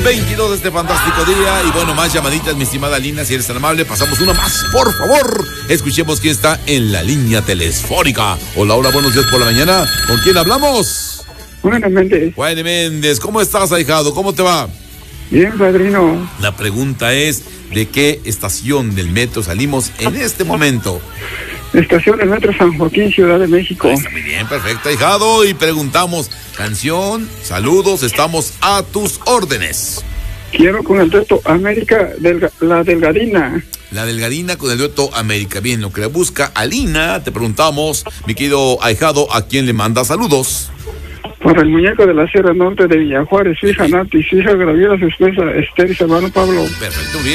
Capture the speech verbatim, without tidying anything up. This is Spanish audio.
veintidós de este fantástico día. Y bueno, más llamaditas, mi estimada Lina, si eres tan amable, pasamos una más, por favor. Escuchemos quién está en la línea telefónica. Hola, hola, buenos días por la mañana. ¿Con quién hablamos? Juan Méndez. Juan Méndez, ¿cómo estás, ahijado? ¿Cómo te va? Bien, padrino. La pregunta es, ¿de qué estación del metro salimos en este momento? Estación del Metro San Joaquín, Ciudad de México. Está muy bien, perfecto, ahijado. Y preguntamos, canción, saludos, estamos a tus órdenes. Quiero con el dueto América, Delga, la Delgadina. La Delgadina con el dueto América. Bien, lo que le busca Alina, te preguntamos, mi querido ahijado, ¿a quién le manda saludos? Para el muñeco de la Sierra Norte de Villajuárez, su hija Nati, su hija Graviera, su esposa Esther y su hermano Pablo. Perfecto, bien.